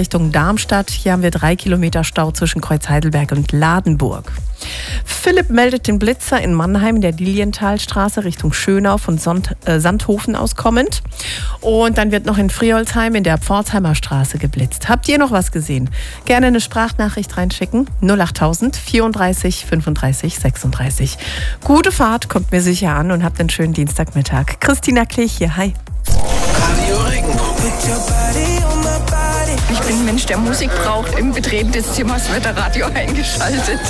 Richtung Darmstadt. Hier haben wir 3 Kilometer Stau zwischen Kreuz-Heidelberg und Ladenburg. Philipp meldet den Blitzer in Mannheim in der Lilienthalstraße Richtung Schönau von Sandhofen aus kommend. Und dann wird noch in Friolsheim in der Pforzheimer Straße geblitzt. Habt ihr noch was gesehen? Gerne eine Sprachnachricht reinschicken. 08000 34 35 36. Gute Fahrt, kommt mir sicher an und habt einen schönen Dienstagmittag. Christina Klech hier, hi. Radio Regenbogen. Ich bin ein Mensch, der Musik braucht. Im Betreten des Zimmers wird der Radio eingeschaltet.